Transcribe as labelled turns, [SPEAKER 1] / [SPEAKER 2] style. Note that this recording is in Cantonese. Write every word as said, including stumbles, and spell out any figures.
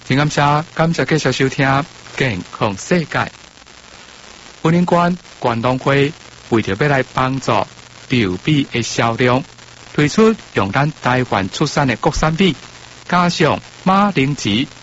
[SPEAKER 1] 真感谢，感谢继续收听《健康世界》。本年关关东会为着要来帮助稻米的销量，推出用咱台湾出产的国产米，加上马铃薯